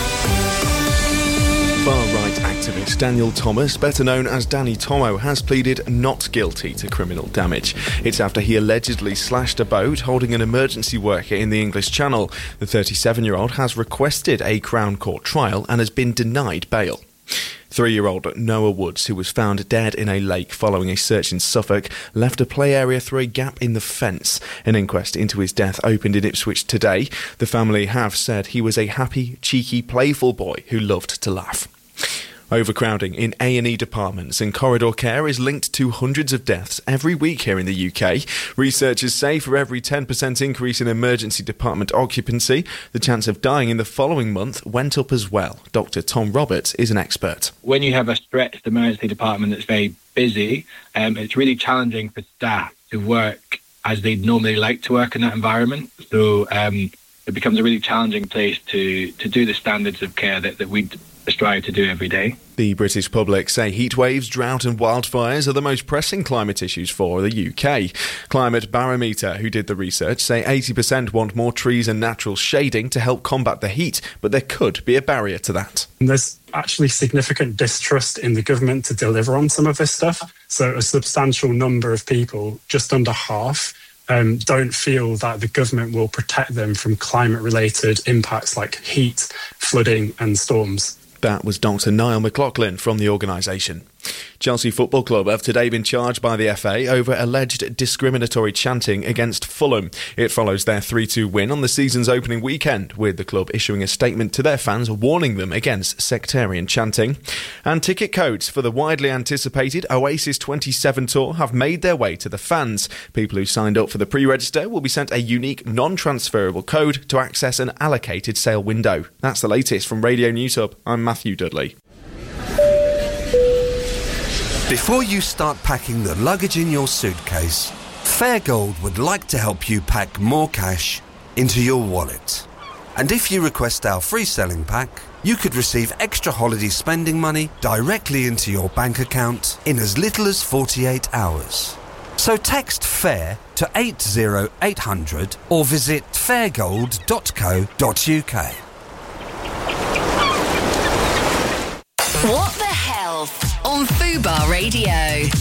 Far-right activist Daniel Thomas, better known as Danny Tomo, has pleaded not guilty to criminal damage. It's after he allegedly slashed a boat holding an emergency worker in the English Channel. The thirty-seven-year-old has requested a Crown Court trial and has been denied bail. Three-year-old Noah Woods, who was found dead in a lake following a search in Suffolk, left a play area through a gap in the fence. An inquest into his death opened in Ipswich today. The family have said he was a happy, cheeky, playful boy who loved to laugh. Overcrowding in A and E departments and corridor care is linked to hundreds of deaths every week here in the U K. Researchers say for every ten percent increase in emergency department occupancy, the chance of dying in the following month went up as well. Doctor Tom Roberts is an expert. When you have a stretched emergency department that's very busy, um, it's really challenging for staff to work as they'd normally like to work in that environment. So um, it becomes a really challenging place to, to do the standards of care that, that we strive to do every day. The British public say heat waves, drought and wildfires are the most pressing climate issues for the U K. Climate Barometer, who did the research, say eighty percent want more trees and natural shading to help combat the heat, but there could be a barrier to that. There's actually significant distrust in the government to deliver on some of this stuff. So a substantial number of people, just under half, Um, don't feel that the government will protect them from climate-related impacts like heat, flooding and storms. That was Doctor Niall McLaughlin from the organisation. Chelsea Football Club have today been charged by the F A over alleged discriminatory chanting against Fulham. It follows their three two win on the season's opening weekend, with the club issuing a statement to their fans warning them against sectarian chanting. And ticket codes for the widely anticipated Oasis twenty-seven tour have made their way to the fans. People who signed up for the pre-register will be sent a unique non-transferable code to access an allocated sale window. That's the latest from Radio News Hub. I'm Matthew Dudley. Before you start packing the luggage in your suitcase, Fairgold would like to help you pack more cash into your wallet. And if you request our free selling pack, you could receive extra holiday spending money directly into your bank account in as little as forty-eight hours. So text FAIR to eight zero eight hundred or visit fairgold dot co dot uk. What the Health on Fubar Radio.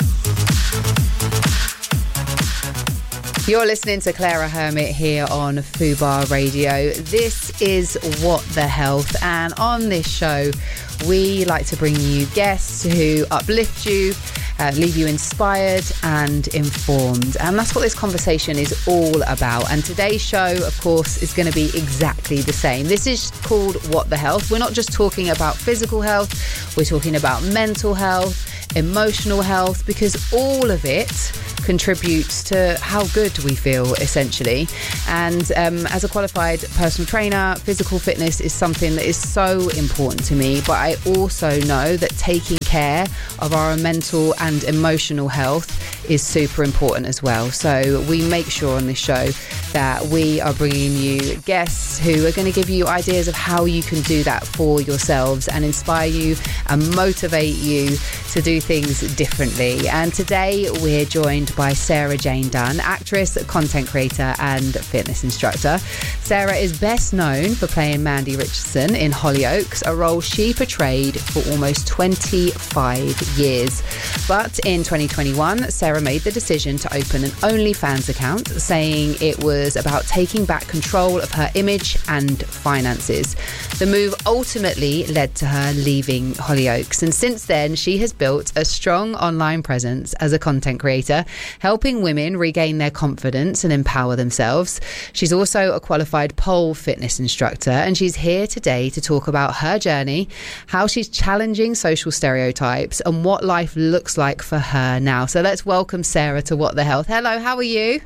You're listening to Clara Hermit here on Fubar Radio. This is What the Health, and on this show we like to bring you guests who uplift you, uh, leave you inspired and informed, and that's what this conversation is all about. And today's show, of course, is going to be exactly the same. This is called What the Health. We're not just talking about physical health, we're talking about mental health, emotional health, because all of it contributes to how good we feel, essentially. And um, as a qualified personal trainer, physical fitness is something that is so important to me, but I also know that taking care of our mental and emotional health is super important as well. So we make sure on this show that we are bringing you guests who are going to give you ideas of how you can do that for yourselves and inspire you and motivate you to do things differently. And today we're joined by Sarah Jane Dunn, actress, content creator and fitness instructor. Sarah is best known for playing Mandy Richardson in Hollyoaks, a role she portrayed for almost twenty-five years. But in twenty twenty-one, Sarah made the decision to open an OnlyFans account, saying it was about taking back control of her image and finances. The move ultimately led to her leaving Hollyoaks, and since then she has built a strong online presence as a content creator, helping women regain their confidence and empower themselves. She's also a qualified pole fitness instructor, and she's here today to talk about her journey, how she's challenging social stereotypes, and what life looks like for her now. So let's welcome Sarah to What the Health. Hello, how are you?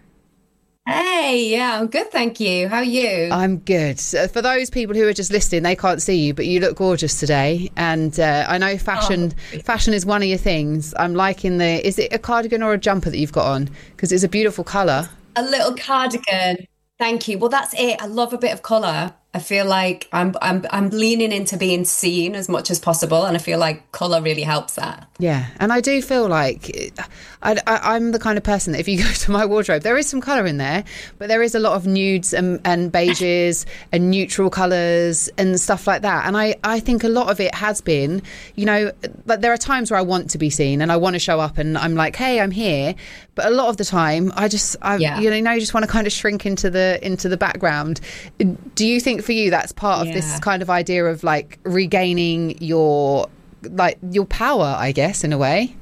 Hey, yeah, I'm good, thank you. How are you? I'm good. So for those people who are just listening, they can't see you, but you look gorgeous today. And uh, I know fashion oh. fashion is one of your things. I'm liking the, is it a cardigan or a jumper that you've got on? Because it's a beautiful colour. A little cardigan. Thank you. Well, that's it. I love a bit of colour. I feel like I'm I'm I'm leaning into being seen as much as possible, and I feel like colour really helps that. Yeah, and I do feel like I, I, I'm the kind of person that if you go to my wardrobe, there is some colour in there, but there is a lot of nudes and, and beiges and neutral colours and stuff like that. And I, I think a lot of it has been, you know, but there are times where I want to be seen and I want to show up and I'm like, hey, I'm here. But a lot of the time, I just, I, yeah. you know, you just want to kind of shrink into the into the background. Do you think for you that's part of yeah. this kind of idea of like regaining your like your power, I guess, in a way?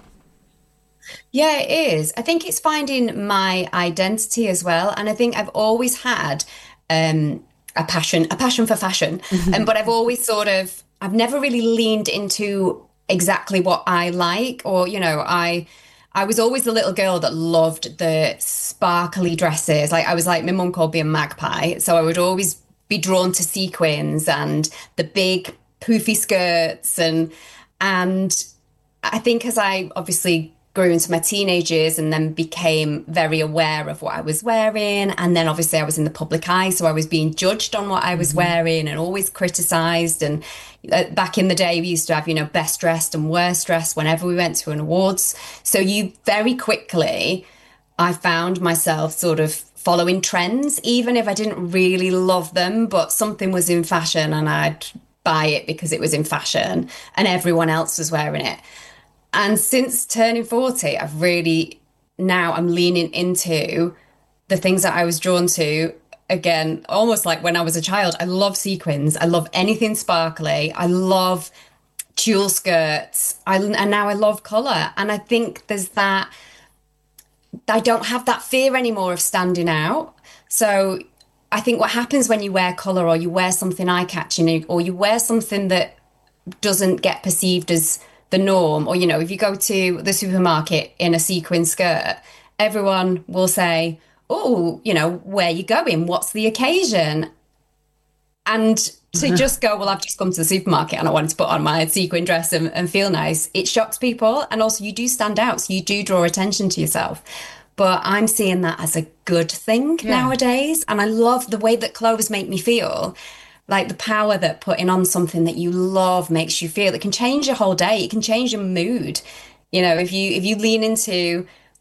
Yeah, it is. I think it's finding my identity as well, and I think I've always had um a passion a passion for fashion, and but I've always sort of I've never really leaned into exactly what I like, or you know I I was always the little girl that loved the sparkly dresses. Like I was like, my mum called me a magpie. So I would always be drawn to sequins and the big poofy skirts. And, and I think as I obviously grew into my teenage years and then became very aware of what I was wearing. And then obviously I was in the public eye. So I was being judged on what I was mm-hmm. wearing and always criticised. And uh, back in the day, we used to have, you know, best dressed and worst dressed whenever we went to an awards. So you very quickly, I found myself sort of following trends, even if I didn't really love them, but something was in fashion and I'd buy it because it was in fashion and everyone else was wearing it. And since turning forty, I've really, now I'm leaning into the things that I was drawn to. Again, almost like when I was a child, I love sequins. I love anything sparkly. I love tulle skirts. I, and now I love colour. And I think there's that, I don't have that fear anymore of standing out. So I think what happens when you wear colour or you wear something eye-catching or you wear something that doesn't get perceived as the norm, or, you know, if you go to the supermarket in a sequin skirt, everyone will say, oh, you know, where are you going? What's the occasion? And to just go, well, I've just come to the supermarket and I wanted to put on my sequin dress and, and feel nice. It shocks people. And also you do stand out. So you do draw attention to yourself. But I'm seeing that as a good thing yeah. nowadays. And I love the way that clothes make me feel. Like the power that putting on something that you love makes you feel. It can change your whole day. It can change your mood. You know, if you if you lean into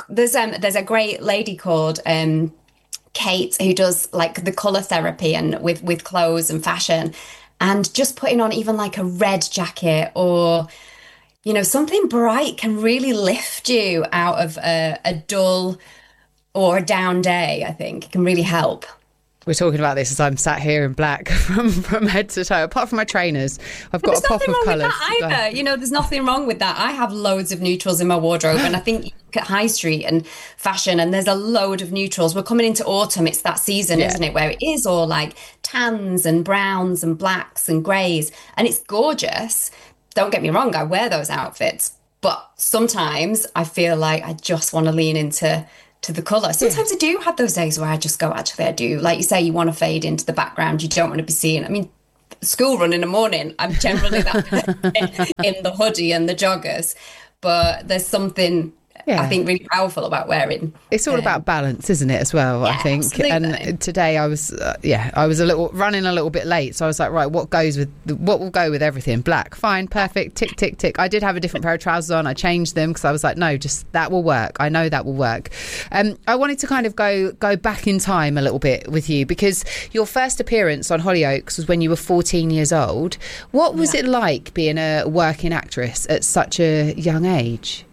there's um there's a great lady called um Kate who does like the colour therapy and with with clothes and fashion, and just putting on even like a red jacket or, you know, something bright can really lift you out of a, a dull or a down day. I think it can really help. We're talking about this as I'm sat here in black from, from head to toe. Apart from my trainers, I've got There's a pop nothing of wrong colours. with that either. You know, there's nothing wrong with that. I have loads of neutrals in my wardrobe, and I think you look at high street and fashion, and there's a load of neutrals. We're coming into autumn. It's that season, Yeah. isn't it, where it is all like tans and browns and blacks and greys, and it's gorgeous. Don't get me wrong, I wear those outfits, but sometimes I feel like I just want to lean into to the colour. Sometimes I do have those days where I just go, actually, I do. Like you say, you want to fade into the background. You don't want to be seen. I mean, school run in the morning, I'm generally that person in the hoodie and the joggers. But there's something, Yeah. I think, really powerful about wearing. It's all um, about balance, isn't it, as well, I think. absolutely. And today I was, uh, yeah, I was a little running a little bit late. So I was like, right, what goes with, the, what will go with everything? Black, fine, perfect, tick, tick, tick. I did have a different pair of trousers on. I changed them because I was like, no, just that will work. I know that will work. Um, I wanted to kind of go go back in time a little bit with you because your first appearance on Hollyoaks was when you were fourteen years old. What was Yeah. it like being a working actress at such a young age?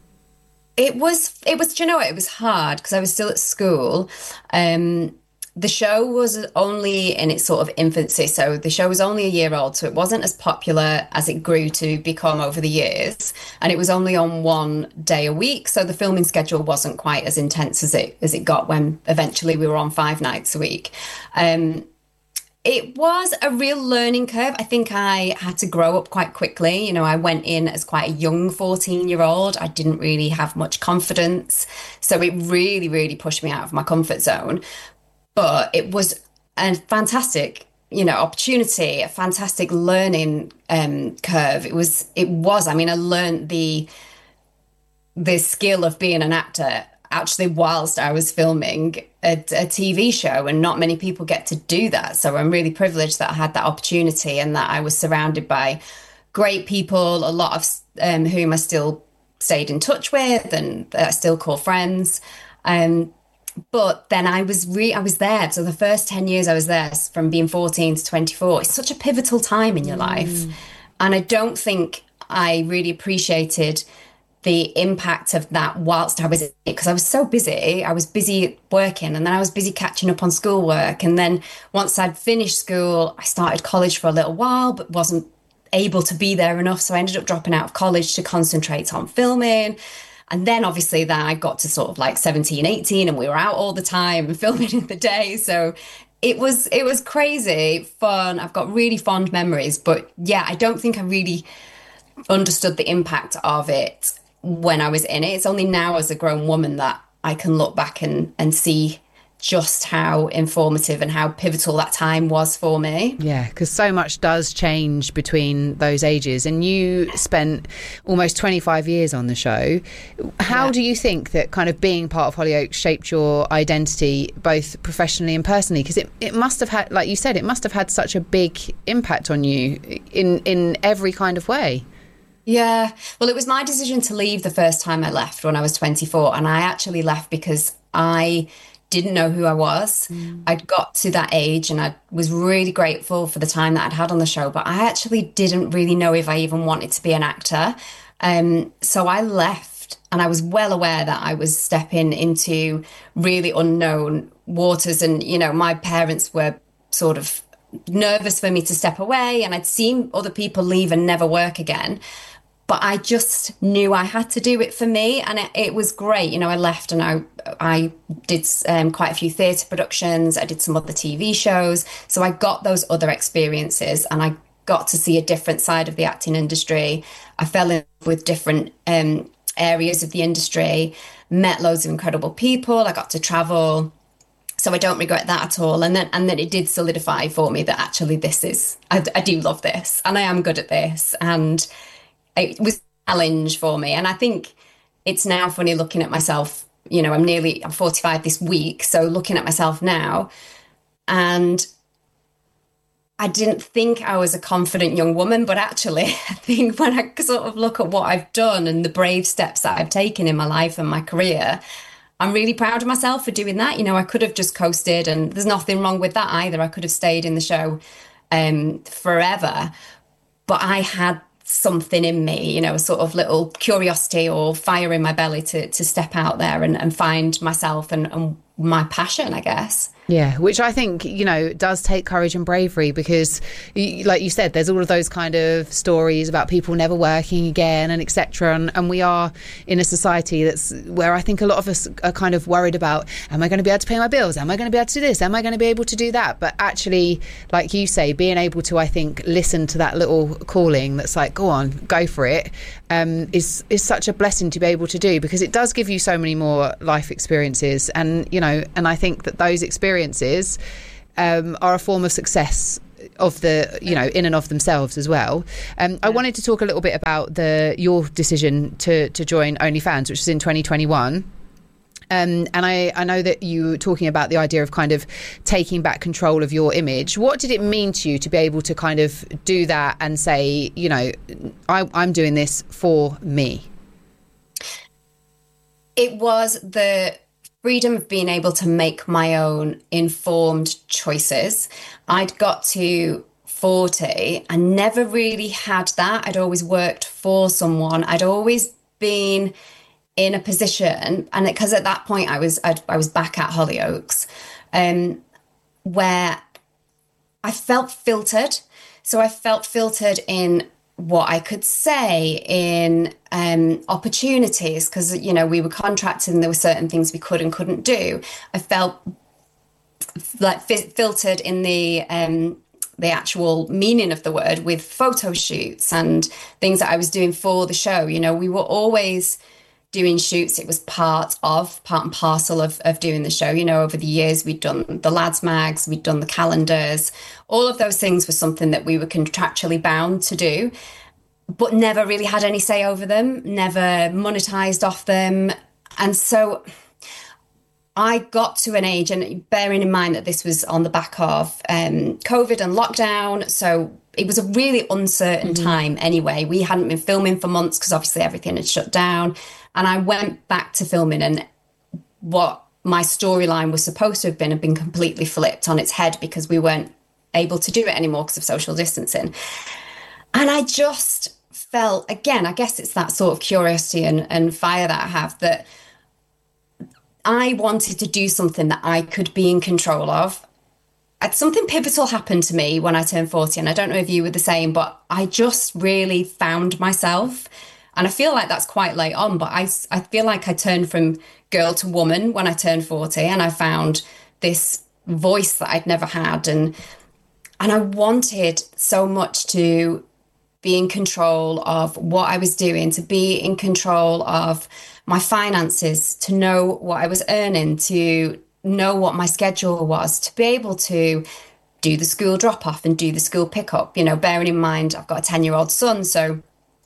It was, it was, do you know what? It was hard because I was still at school. Um, the show was only in its sort of infancy. So the show was only a year old. So it wasn't as popular as it grew to become over the years. And it was only on one day a week. So the filming schedule wasn't quite as intense as it, as it got when eventually we were on five nights a week. Um, It was a real learning curve. I think I had to grow up quite quickly. You know, I went in as quite a young fourteen-year-old. I didn't really have much confidence. So it really, really pushed me out of my comfort zone. But it was a fantastic, you know, opportunity, a fantastic learning um, curve. It was, it was, I mean, I learned the, the skill of being an actor actually whilst I was filming a, a T V show, and not many people get to do that. So I'm really privileged that I had that opportunity and that I was surrounded by great people, a lot of um, whom I still stayed in touch with and that I still call friends. Um, but then I was re- I was there. So the first ten years I was there, from being fourteen to twenty-four, it's such a pivotal time in your life. And I don't think I really appreciated the impact of that whilst I was in it, because I was so busy. I was busy working, and then I was busy catching up on schoolwork. And then once I'd finished school, I started college for a little while, but wasn't able to be there enough. So I ended up dropping out of college to concentrate on filming. And then obviously then I got to sort of like seventeen, eighteen, and we were out all the time and filming in the day. So it was, it was crazy fun. I've got really fond memories, but yeah, I don't think I really understood the impact of it when I was in it. It's only now as a grown woman that I can look back and, and see just how informative and how pivotal that time was for me. Yeah, because so much does change between those ages. And you spent almost twenty-five years on the show. How yeah. do you think that kind of being part of Hollyoaks shaped your identity, both professionally and personally? Because it, it must have had, like you said, it must have had such a big impact on you in, in every kind of way. Yeah, well, it was my decision to leave the first time I left when I was twenty-four. And I actually left because I didn't know who I was. Mm. I'd got to that age and I was really grateful for the time that I'd had on the show, but I actually didn't really know if I even wanted to be an actor. Um, so I left, and I was well aware that I was stepping into really unknown waters. And, you know, my parents were sort of nervous for me to step away, and I'd seen other people leave and never work again. But I just knew I had to do it for me, and it, it was great. You know, I left and I I did um, quite a few theatre productions. I did some other T V shows. So I got those other experiences, and I got to see a different side of the acting industry. I fell in love with different um, areas of the industry, met loads of incredible people. I got to travel. So I don't regret that at all. And then and then it did solidify for me that actually this is, I, I do love this, and I am good at this. And it was a challenge for me. And I think it's now funny looking at myself, you know, I'm nearly, I'm forty-five this week. So looking at myself now, and I didn't think I was a confident young woman, but actually, I think when I sort of look at what I've done and the brave steps that I've taken in my life and my career, I'm really proud of myself for doing that. You know, I could have just coasted, and there's nothing wrong with that either. I could have stayed in the show um, forever, but I had something in me, you know, a sort of little curiosity or fire in my belly to to step out there and, and find myself and, and my passion, I guess. Yeah, which I think, you know, does take courage and bravery, because, like you said, there's all of those kind of stories about people never working again and et cetera. And, and we are in a society that's where I think a lot of us are kind of worried about, am I going to be able to pay my bills? Am I going to be able to do this? Am I going to be able to do that? But actually, like you say, being able to, I think, listen to that little calling that's like, go on, go for it, um, is, is such a blessing to be able to do, because it does give you so many more life experiences. And, you know, and I think that those experiences experiences um, are a form of success of the, you know, in and of themselves as well. Um, I wanted to talk a little bit about the your decision to to join OnlyFans, which was in twenty twenty-one. Um, and I, I know that you were talking about the idea of kind of taking back control of your image. What did it mean to you to be able to kind of do that and say, you know, I, I'm doing this for me? It was the freedom of being able to make my own informed choices. I'd got to forty and never really had that. I'd always worked for someone. I'd always been in a position, and because at that point I was I'd, I was back at Hollyoaks, um, where I felt filtered. So I felt filtered in what I could say, in um, opportunities, because, you know, we were contracted and there were certain things we could and couldn't do. I felt like fi- filtered in the um, the actual meaning of the word, with photo shoots and things that I was doing for the show. You know, we were always doing shoots. It was part of, part and parcel of, of doing the show. You know, over the years, we'd done the lads mags, we'd done the calendars. All of those things were something that we were contractually bound to do, but never really had any say over them, never monetized off them. And so I got to an age, and bearing in mind that this was on the back of um, COVID and lockdown, so it was a really uncertain mm-hmm. time anyway. We hadn't been filming for months because obviously everything had shut down. And I went back to filming, and what my storyline was supposed to have been had been completely flipped on its head, because we weren't able to do it anymore because of social distancing. And I just felt, again, I guess it's that sort of curiosity and, and fire that I have, that I wanted to do something that I could be in control of. And something pivotal happened to me when I turned forty, and I don't know if you were the same, but I just really found myself. And I feel like that's quite late on, but I, I feel like I turned from girl to woman when I turned forty, and I found this voice that I'd never had. And and I wanted so much to be in control of what I was doing, to be in control of my finances, to know what I was earning, to know what my schedule was, to be able to do the school drop off and do the school pickup. You know, bearing in mind, I've got a ten year old son, so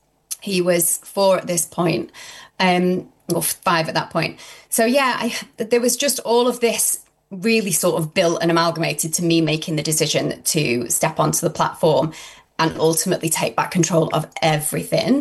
he was four at this point, um, or five at that point. So yeah, I, there was just all of this really sort of built and amalgamated to me making the decision to step onto the platform and ultimately take back control of everything.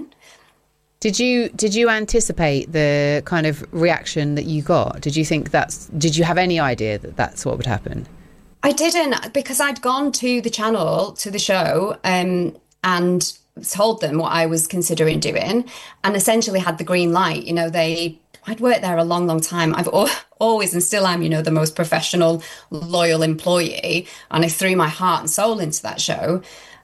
Did you did you anticipate the kind of reaction that you got? Did you think that's, did you have any idea that that's what would happen? I didn't, because I'd gone to the channel, to the show, um, and told them what I was considering doing, and essentially had the green light. You know, they, I'd worked there a long, long time. I've al- always and still am, you know, the most professional, loyal employee, and I threw my heart and soul into that show.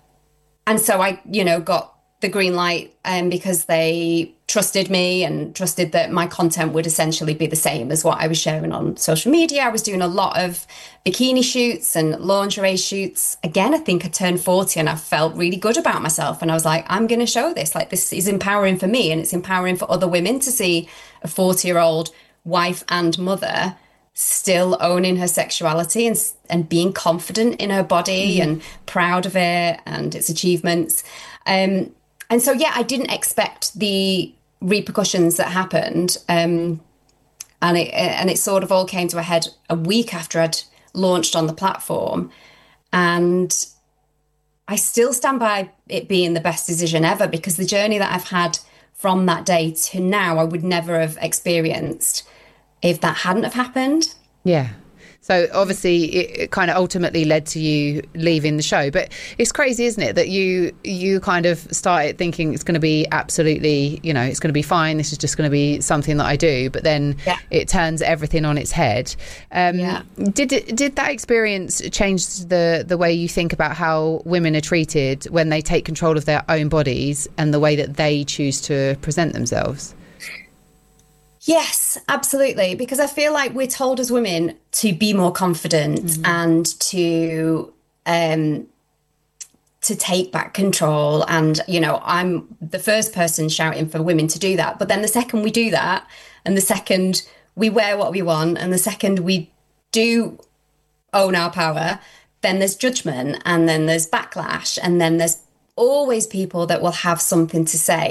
And so I, you know, got the green light um, because they trusted me and trusted that my content would essentially be the same as what I was sharing on social media. I was doing a lot of bikini shoots and lingerie shoots. Again, I think I turned forty and I felt really good about myself. And I was like, I'm going to show this. Like, this is empowering for me, and it's empowering for other women to see a forty-year-old wife and mother still owning her sexuality and and being confident in her body mm-hmm. and proud of it and its achievements. Um, and so, yeah, I didn't expect the repercussions that happened. Um, and it and it sort of all came to a head a week after I'd launched on the platform. And I still stand by it being the best decision ever, because the journey that I've had from that day to now, I would never have experienced if that hadn't have happened. Yeah. So obviously it, it kind of ultimately led to you leaving the show. But it's crazy, isn't it, that you you kind of started thinking it's going to be absolutely, you know, it's going to be fine. This is just going to be something that I do. But then yeah. it turns everything on its head. Um, yeah. Did it, did that experience change the, the way you think about how women are treated when they take control of their own bodies and the way that they choose to present themselves? Yes, absolutely. Because I feel like we're told as women to be more confident mm-hmm. and to um, to take back control. And, you know, I'm the first person shouting for women to do that. But then the second we do that, and the second we wear what we want, and the second we do own our power, then there's judgment, and then there's backlash, and then there's always people that will have something to say.